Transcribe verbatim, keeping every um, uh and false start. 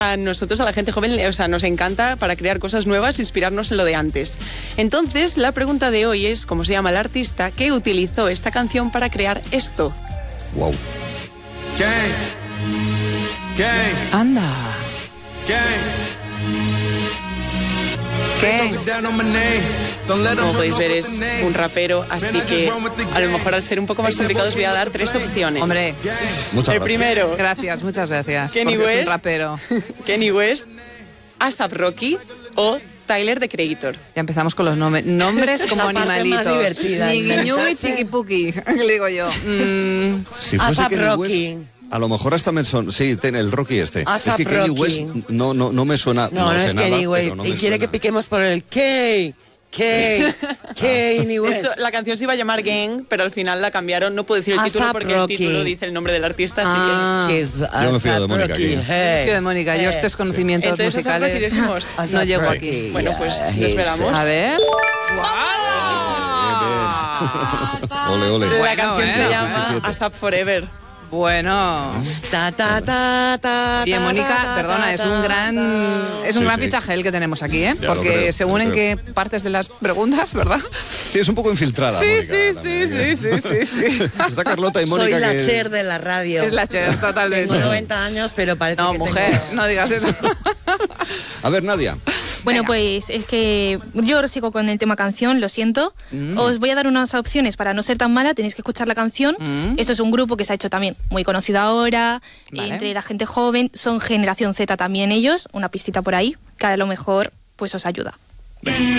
A nosotros, a la gente joven, o sea, nos encanta para crear cosas nuevas, inspirarnos en lo de antes. Entonces, la pregunta de hoy es, ¿cómo se llama el artista que utilizó esta canción para crear esto? Wow. Gang. Gang. Anda. Gang. ¿Qué? Como podéis ver, es un rapero, así que a lo mejor al ser un poco más complicado os voy a dar tres opciones. Hombre, Muchas el gracias. primero, gracias, muchas gracias. Kenny porque es West. un rapero. Kenny West, A$ap Rocky o Tyler, The Creator. Ya empezamos con los nombres. Nombres como La parte más animalitos. divertida, Ñigiñú y ¿no? chiquipuki, le digo yo. Mm, Si fuese A$ap Kenny Rocky. West, a lo mejor hasta me son... Sí, ten el Rocky este. A$ap Es que Kenny Rocky. West no, no, no me suena... No, no, sé es nada, Kenny West. pero no me y quiere suena. que piquemos por el K. K. Kenny De West. hecho, la canción se iba a llamar Gang, pero al final la cambiaron. No puedo decir el A$ap título porque Rocky. el título dice el nombre del artista, así Ah, que... he's Yo me fío de A$ap Mónica Rocky. aquí. Hey. Tío de Mónica, yo Eh, estos conocimientos Entonces, A$ap Rocky musicales decimos. A$ap no llego Rocky. aquí. Bueno, pues Yeah, lo esperamos. A ver. Ole, ole. La Bueno, canción se bueno. llama diecisiete. A$ap Forever. Bueno. Ta, ta, ta, ta, Bien, ta, Mónica, ta, perdona, ta, es un ta, gran ta. es un Sí, gran sí. fichaje el que tenemos aquí, ¿eh? Ya lo Porque creo, según lo en creo. qué partes de las preguntas, ¿verdad? Sí, es un poco infiltrada, Sí, Mónica, sí, también, sí, ¿eh? sí, sí, sí, sí. Está Carlota y Mónica Soy la que... Cher de la radio. Es la Cher, totalmente. Tengo noventa años, pero parece No, que mujer, tengo... no digas eso. A ver, Nadia. Bueno, pues es que yo sigo con el tema canción, lo siento. Mm. Os voy a dar unas opciones para no ser tan mala, tenéis que escuchar la canción. Mm. Esto es un grupo que se ha hecho también muy conocido ahora, Vale. entre la gente joven, son generación Z también ellos, una pistita por ahí, que a lo mejor pues os ayuda.